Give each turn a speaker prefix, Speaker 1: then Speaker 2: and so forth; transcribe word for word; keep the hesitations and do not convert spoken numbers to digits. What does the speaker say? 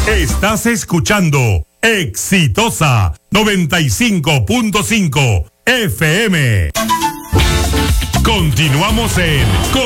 Speaker 1: Estás escuchando Exitosa noventa y cinco punto cinco F M. Continuamos en